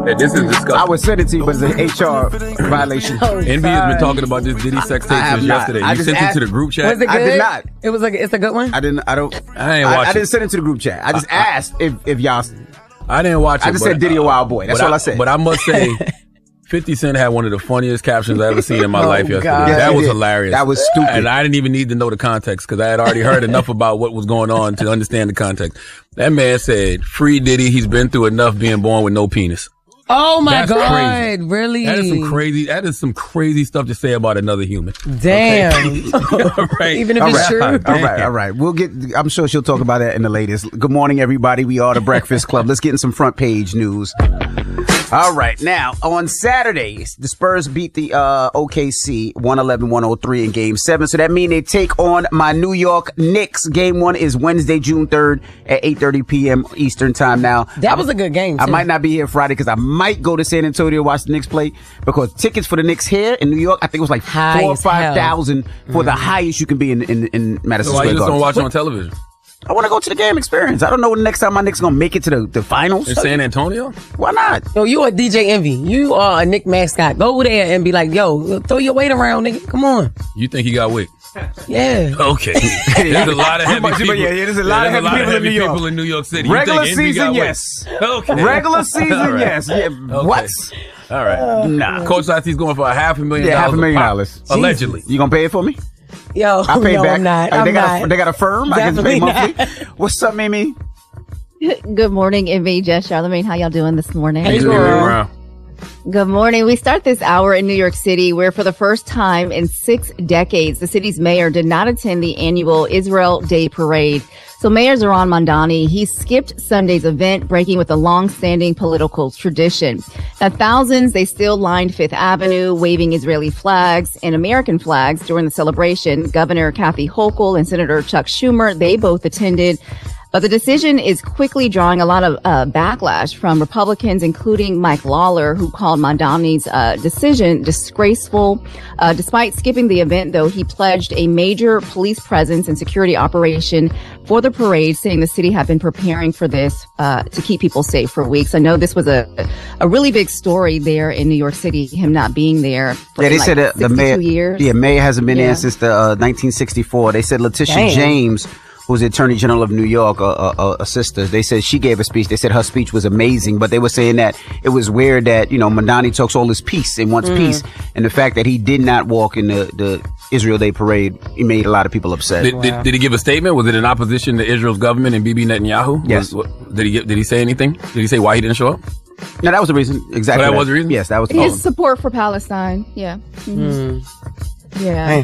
This is disgusting. I would send it to you, but it's an HR violation. Envy has been talking about this Diddy sex tape since yesterday. You sent it to the group chat? Was it good? I did not. It was it's a good one? I didn't watch I didn't send it to the group chat. I just asked if y'all... I didn't watch it. I just said Diddy a wild boy. That's all I said. But I must say, 50 Cent had one of the funniest captions I ever seen in my life yesterday. God. That was hilarious. That was stupid. And I didn't even need to know the context because I had already heard enough about what was going on to understand the context. That man said, free Diddy, he's been through enough being born with no penis. Oh my That's God! crazy. Really? That is some crazy stuff to say about another human. Damn. Okay? Right. Even if it's true. All right. I'm sure she'll talk about that in the latest. Good morning, everybody. We are the Breakfast Club. Let's get in some front page news. All right. Now, on Saturday, the Spurs beat the OKC 111-103 in Game 7. So that means they take on my New York Knicks. Game 1 is Wednesday, June 3rd at 8:30 p.m. Eastern time. Now, That was a good game, too. I might not be here Friday because I might go to San Antonio to watch the Knicks play because tickets for the Knicks here in New York, I think it was like High 4,000 or as hell. 5,000 for the highest you can be in Madison So why Square you just don't Garden. watch it on television? I want to go to the game experience. I don't know when the next time my Knicks going to make it to the finals. In San Antonio? Why not? Yo, you are DJ Envy. You are a Nick mascot. Go over there and be like, yo, throw your weight around, nigga. Come on. You think he got weight? Yeah. Okay. There's a lot of heavy people. there's a lot of heavy people in New York City. You Regular think Envy season, got weight? yes. Okay. Regular season, All right. yes. Yeah. Okay. What? All right. Nah. Coach says he's going for $500,000. Yeah, $500,000. a pop, allegedly. You going to pay it for me? Yo, I pay no, back. I'm not. They got a firm. Definitely I can pay monthly. What's up, Mimi? Good morning, Envy, Jess, Charlamagne. How y'all doing this morning? Hey, He's girl. around. Good morning. We start this hour in New York City, where for the first time in 6 decades, the city's mayor did not attend the annual Israel Day Parade. So Mayor Zoran Mandani, he skipped Sunday's event, breaking with a long-standing political tradition. Now, thousands, they still lined Fifth Avenue, waving Israeli flags and American flags during the celebration. Governor Kathy Hochul and Senator Chuck Schumer, they both attended. But the decision is quickly drawing a lot of backlash from Republicans, including Mike Lawler, who called Mandani's decision disgraceful. Despite skipping the event, though, he pledged a major police presence and security operation for the parade, saying the city had been preparing for this to keep people safe for weeks. I know this was a really big story there in New York City, him not being there for Yeah, they said that the mayor. years. Yeah, mayor hasn't been Yeah. there since the 1964. They said Letitia Damn. James, who's the Attorney General of New York, a sister. They said she gave a speech. They said her speech was amazing, but they were saying that it was weird that, Mandani talks all this peace and wants peace. And the fact that he did not walk in the Israel Day Parade, it made a lot of people upset. Did he give a statement? Was it in opposition to Israel's government and Bibi Netanyahu? Yes. Did he say anything? Did he say why he didn't show up? No, that was the reason. Exactly. Oh, that was the reason? Yes, that was the His reason. support for Palestine. Yeah. Mhm. Yeah. Hey.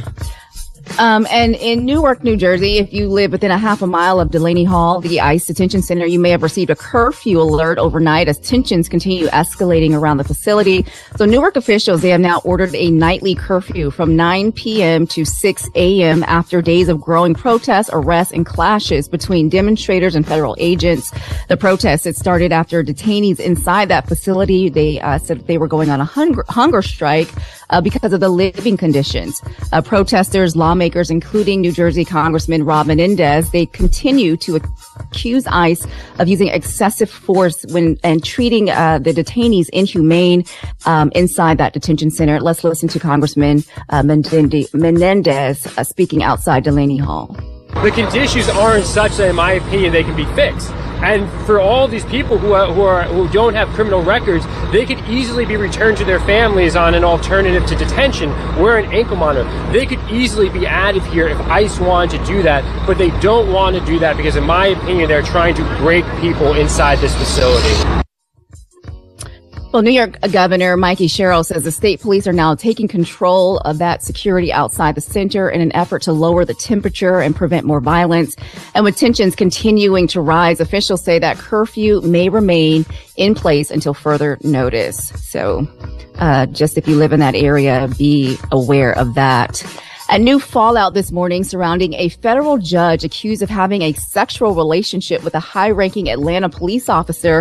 And in Newark, New Jersey, if you live within a half a mile of Delaney Hall, the ICE detention center, you may have received a curfew alert overnight as tensions continue escalating around the facility. So Newark officials, they have now ordered a nightly curfew from 9 p.m. to 6 a.m. after days of growing protests, arrests, and clashes between demonstrators and federal agents. The protests, it started after detainees inside that facility, they said that they were going on a hunger strike because of the living conditions. Protesters, lawmakers, including New Jersey Congressman Rob Menendez, they continue to accuse ICE of using excessive force and treating the detainees inhumane inside that detention center. Let's listen to Congressman Menendez speaking outside Delaney Hall. The conditions aren't such that, in my opinion, they can be fixed. And for all these people who don't have criminal records, they could easily be returned to their families on an alternative to detention. We're an ankle monitor. They could easily be added here if ICE wanted to do that, but they don't want to do that because, in my opinion, they're trying to break people inside this facility. Well, New York Governor Mikey Sherrill says the state police are now taking control of that security outside the center in an effort to lower the temperature and prevent more violence. And with tensions continuing to rise, officials say that curfew may remain in place until further notice. So just if you live in that area, be aware of that. A new fallout this morning surrounding a federal judge accused of having a sexual relationship with a high-ranking Atlanta police officer.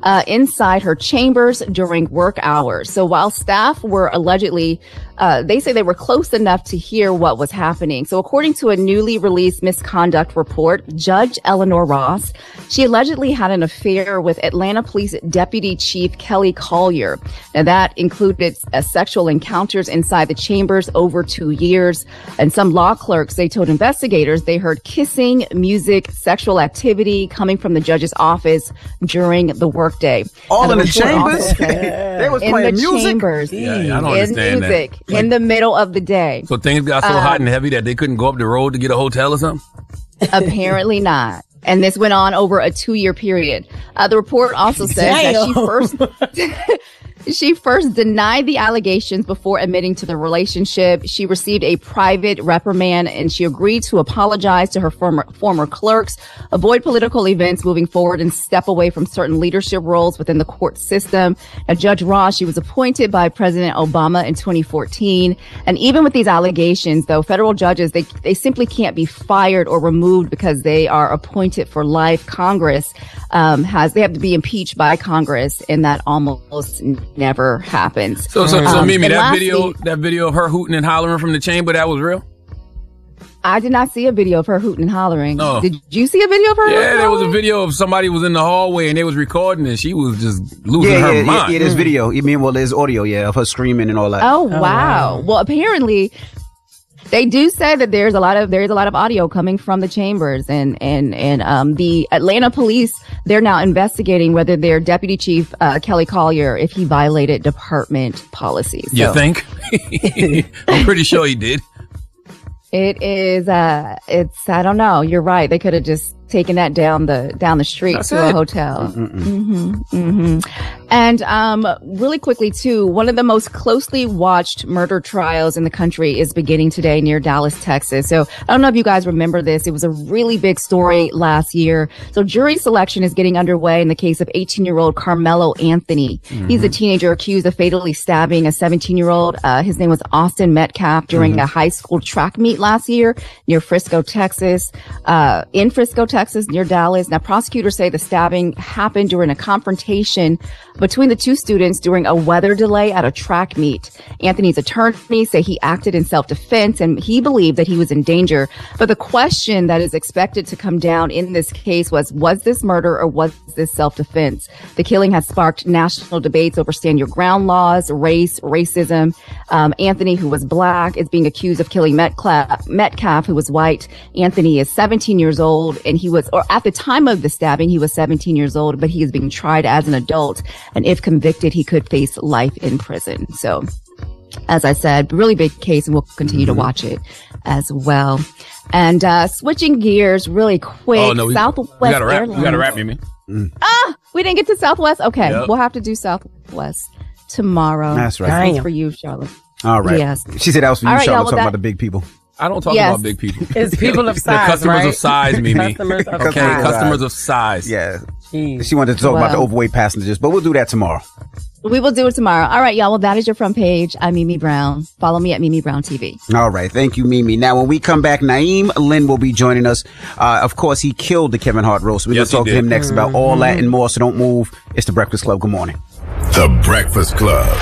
inside her chambers during work hours. So while staff were allegedly, they say they were close enough to hear what was happening. So according to a newly released misconduct report, Judge Eleanor Ross, she allegedly had an affair with Atlanta Police Deputy Chief Kelly Collier. Now that included sexual encounters inside the chambers over 2 years. And some law clerks, they told investigators they heard kissing, music, sexual activity coming from the judge's office during the workday. All in the chambers? They was playing music? Chambers. Yeah, I don't understand music, that. in the middle of the day. So things got so hot and heavy that they couldn't go up the road to get a hotel or something? Apparently not. And this went on over a 2-year period. The report also says that she first denied the allegations before admitting to the relationship. She received a private reprimand and she agreed to apologize to her former clerks, avoid political events moving forward, and step away from certain leadership roles within the court system. Now, Judge Ross, she was appointed by President Obama in 2014. And even with these allegations, though, federal judges, they simply can't be fired or removed because they are appointed for life. Congress they have to be impeached by Congress, and that almost never happens. So Mimi, that video of her hooting and hollering from the chamber, that was real? I did not see a video of her hooting and hollering. Oh. Did you see a video of her? Yeah, there was a video of somebody was in the hallway and they was recording and she was just losing her mind. Yeah, there's video. You mean, well, there's audio, of her screaming and all that. Oh, wow. Well, apparently they do say that there's a lot of audio coming from the chambers, and the Atlanta police, they're now investigating whether their deputy chief Kelly Collier, if he violated department policies. You think? I'm pretty sure he did. It is. I don't know. You're right. They could have just taken that down the street a hotel. And really quickly too, one of the most closely watched murder trials in the country is beginning today near Dallas, Texas. So I don't know if you guys remember this. It was a really big story last year. So jury selection is getting underway in the case of 18-year-old Carmelo Anthony. He's a teenager accused of fatally stabbing a 17-year-old. His name was Austin Metcalf during a high school track meet last year near Frisco, Texas. In Frisco, Texas, near Dallas. Now, prosecutors say the stabbing happened during a confrontation between the two students during a weather delay at a track meet. Anthony's attorney say he acted in self-defense and he believed that he was in danger. But the question that is expected to come down in this case was this murder or was this self-defense? The killing has sparked national debates over stand your ground laws, race, racism. Anthony, who was black, is being accused of killing Metcalf, who was white. Anthony is 17 years old and at the time of the stabbing, he was 17 years old, but he is being tried as an adult. And if convicted, he could face life in prison. So, as I said, really big case, and we'll continue to watch it as well. And switching gears really quick, Southwest Airlines. We got to wrap, Mimi. We didn't get to Southwest? Okay, We'll have to do Southwest tomorrow. That's right. That's for you, Charlotte. All right. Yes. She said that was for you, Charlotte, talking about the big people. I don't talk about big people. It's people of size, customers of size, Mimi. Customers of size. Yeah. Jeez. She wanted to talk about the overweight passengers, but we'll do that tomorrow. We will do it tomorrow. All right, y'all. Well, that is your front page. I'm Mimi Brown. Follow me at Mimi Brown TV. All right. Thank you, Mimi. Now, when we come back, Naeem Lynn will be joining us. Of course, he killed the Kevin Hart roast. We're going to talk to him next about all that and more, so don't move. It's The Breakfast Club. Good morning. The Breakfast Club.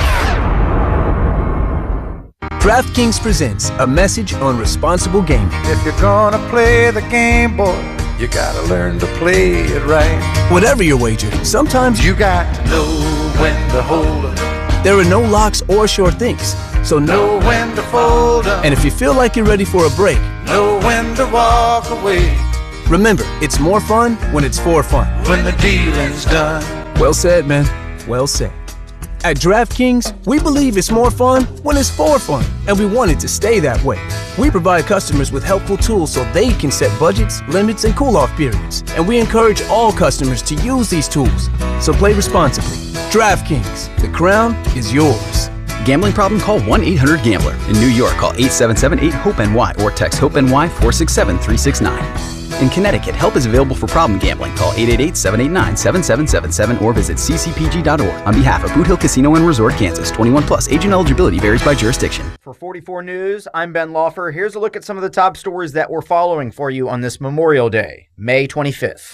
DraftKings presents a message on responsible gaming. If you're gonna play the game, boy, you gotta learn to play it right. Whatever your wager, sometimes you got to know when to hold up. There are no locks or sure things, so know when to fold up. And if you feel like you're ready for a break, know when to walk away. Remember, it's more fun when it's for fun. When the dealing's done. Well said, man. Well said. At DraftKings, we believe it's more fun when it's for fun, and we want it to stay that way. We provide customers with helpful tools so they can set budgets, limits, and cool-off periods, and we encourage all customers to use these tools. So play responsibly. DraftKings, the crown is yours. Gambling problem? Call 1-800-GAMBLER. In New York, call 877-8-HOPE-NY or text HOPE-NY 467-369. In Connecticut, help is available for problem gambling. Call 888-789-7777 or visit ccpg.org. On behalf of Boot Hill Casino and Resort, Kansas, 21 plus. Age and eligibility varies by jurisdiction. For 44 News, I'm Ben Laufer. Here's a look at some of the top stories that we're following for you on this Memorial Day, May 25th.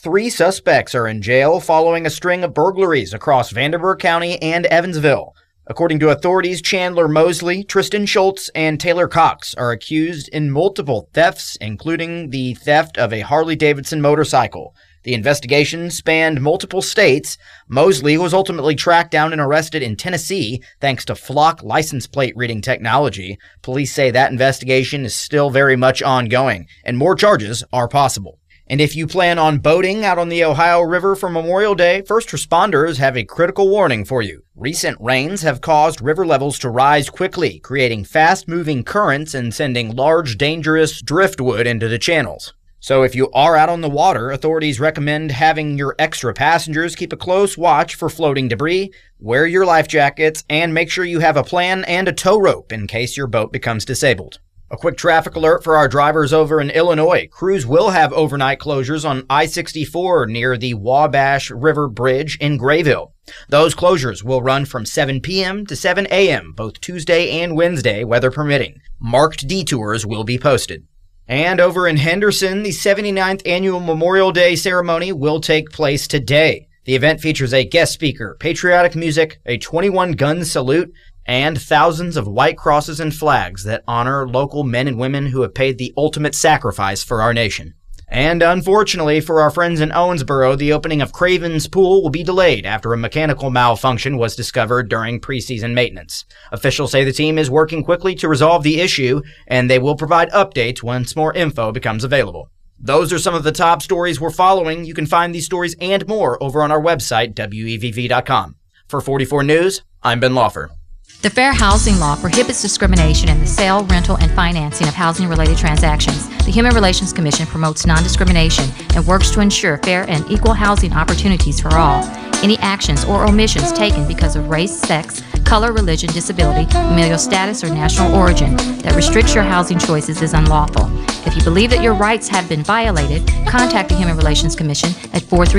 3 suspects are in jail following a string of burglaries across Vanderburgh County and Evansville. According to authorities, Chandler Mosley, Tristan Schultz, and Taylor Cox are accused in multiple thefts, including the theft of a Harley-Davidson motorcycle. The investigation spanned multiple states. Mosley was ultimately tracked down and arrested in Tennessee thanks to Flock license plate reading technology. Police say that investigation is still very much ongoing, and more charges are possible. And if you plan on boating out on the Ohio River for Memorial Day, first responders have a critical warning for you. Recent rains have caused river levels to rise quickly, creating fast-moving currents and sending large, dangerous driftwood into the channels. So if you are out on the water, authorities recommend having your extra passengers keep a close watch for floating debris, wear your life jackets, and make sure you have a plan and a tow rope in case your boat becomes disabled. A quick traffic alert for our drivers over in Illinois. Crews will have overnight closures on I-64 near the Wabash River Bridge in Grayville. Those closures will run from 7 p.m. to 7 a.m. both Tuesday and Wednesday, weather permitting. Marked detours will be posted. And over in Henderson, the 79th annual Memorial Day ceremony will take place today. The event features a guest speaker, patriotic music, a 21-gun salute, and thousands of white crosses and flags that honor local men and women who have paid the ultimate sacrifice for our nation. And unfortunately for our friends in Owensboro, the opening of Craven's Pool will be delayed after a mechanical malfunction was discovered during preseason maintenance. Officials say the team is working quickly to resolve the issue, and they will provide updates once more info becomes available. Those are some of the top stories we're following. You can find these stories and more over on our website, WEVV.com. For 44 News, I'm Ben Laufer. The Fair Housing Law prohibits discrimination in the sale, rental, and financing of housing-related transactions. The Human Relations Commission promotes non-discrimination and works to ensure fair and equal housing opportunities for all. Any actions or omissions taken because of race, sex, color, religion, disability, familial status, or national origin that restricts your housing choices is unlawful. If you believe that your rights have been violated, contact the Human Relations Commission at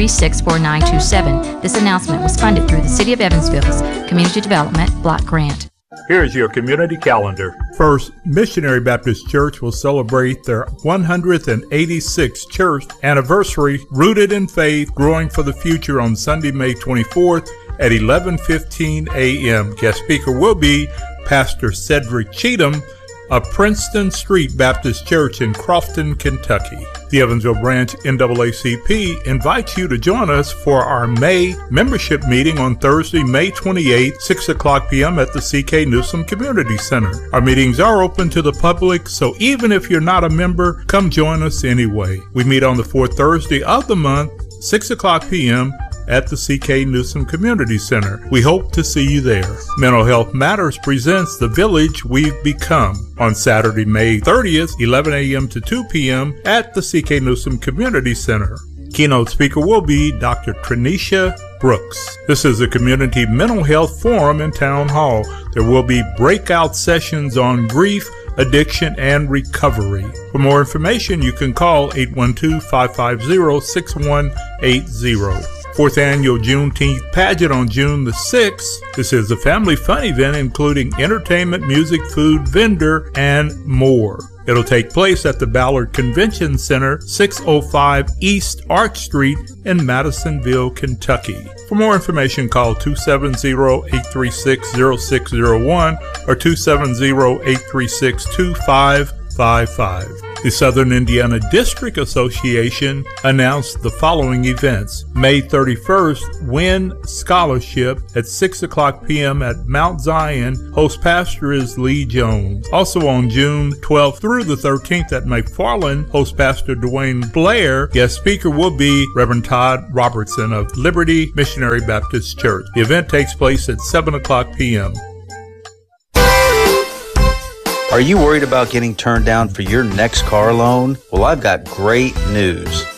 436-4927. This announcement was funded through the City of Evansville's Community Development Block Grant. Here's your community calendar. First, Missionary Baptist Church will celebrate their 186th church anniversary, Rooted in Faith, Growing for the Future, on Sunday, May 24th at 11:15 a.m. Guest speaker will be Pastor Cedric Cheatham of Princeton Street Baptist Church in Crofton, Kentucky. The Evansville Branch NAACP invites you to join us for our May membership meeting on Thursday, May 28, 6 o'clock p.m. at the C.K. Newsom Community Center. Our meetings are open to the public, so even if you're not a member, come join us anyway. We meet on the fourth Thursday of the month, 6 o'clock p.m. at the C.K. Newsom Community Center. We hope to see you there. Mental Health Matters presents The Village We've Become on Saturday, May 30th, 11 a.m. to 2 p.m. at the C.K. Newsom Community Center. Keynote speaker will be Dr. Trenisha Brooks. This is a community mental health forum in Town Hall. There will be breakout sessions on grief, addiction, and recovery. For more information, you can call 812-550-6180. Fourth annual Juneteenth pageant on June the 6th. This is a family fun event including entertainment, music, food, vendor, and more. It'll take place at the Ballard Convention Center, 605 East Arch Street in Madisonville, Kentucky. For more information, call 270-836-0601 or 270-836-2555. The Southern Indiana District Association announced the following events. May 31st, Win Scholarship at 6 o'clock p.m. at Mount Zion. Host pastor is Lee Jones. Also on June 12th through the 13th at McFarland, host pastor Dwayne Blair. Guest speaker will be Reverend Todd Robertson of Liberty Missionary Baptist Church. The event takes place at 7 o'clock p.m. Are you worried about getting turned down for your next car loan? Well, I've got great news.